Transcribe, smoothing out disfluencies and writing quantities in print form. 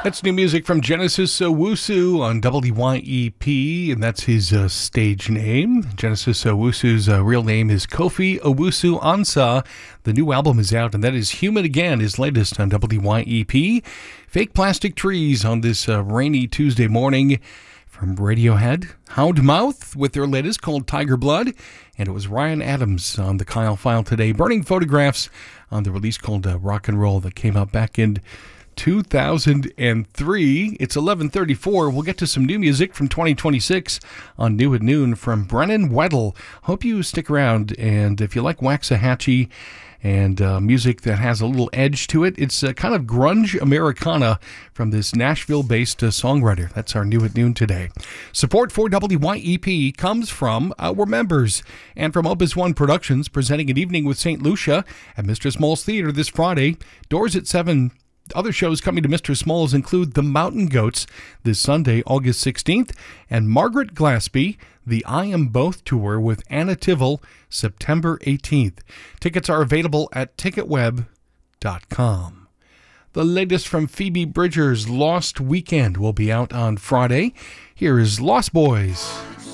That's new music from Genesis Owusu on WYEP, and that's his stage name. Genesis Owusu's real name is Kofi Owusu Ansah. The new album is out, and that is Human Again, his latest on WYEP. Fake Plastic Trees on this rainy Tuesday morning from Radiohead. Houndmouth with their latest called Tiger Blood, and it was Ryan Adams on the Kyle File today. Burning Photographs on the release called Rock and Roll that came out back in 2003. It's 11:34. We'll get to some new music from 2026 on New at Noon from Brennan Weddle. Hope you stick around, and if you like Waxahachie and music that has a little edge to it, it's kind of grunge Americana from this Nashville-based songwriter. That's our New at Noon today. Support for WYEP comes from our members and from Opus One Productions, presenting an evening with St. Lucia at Mistress Moll's Theater this Friday. Doors at 7. Other shows coming to Mr. Smalls include The Mountain Goats this Sunday, August 16th, and Margaret Glaspie, the I Am Both Tour with Anna Tivell, September 18th. Tickets are available at ticketweb.com. The latest from Phoebe Bridgers' Lost Weekend will be out on Friday. Here is Lost Boys.